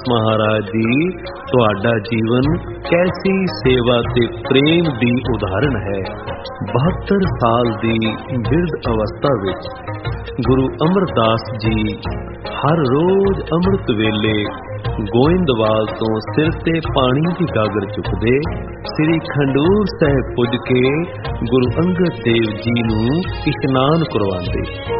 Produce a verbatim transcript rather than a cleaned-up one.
ਮਹਾਰਾਜ ਜੀ, ਤੁਹਾਡਾ ਜੀਵਨ ਕੈਸੀ ਸੇਵਾ ਤੇ ਪ੍ਰੇਮ ਦੀ ਉਦਾਹਰਣ ਹੈ। ਬਹੱਤਰ ਸਾਲ ਦੀ ਬਿਰਧ ਅਵਸਥਾ ਵਿੱਚ ਗੁਰੂ ਅਮਰਦਾਸ ਜੀ ਹਰ ਰੋਜ਼ ਅੰਮ੍ਰਿਤ ਵੇਲੇ ਗੋਇੰਦਵਾਲ ਤੋਂ ਸਿਰ ਤੇ ਪਾਣੀ ਦੀ ਗਾਗਰ ਚੁੱਕਦੇ ਸ੍ਰੀ ਖੰਡੂਰ ਸਾਹਿਬ ਪੁੱਜ ਕੇ ਗੁਰੂ ਅੰਗਦ ਦੇਵ ਜੀ ਨੂੰ ਇਸ਼ਨਾਨ ਕਰਵਾਉਂਦੇ।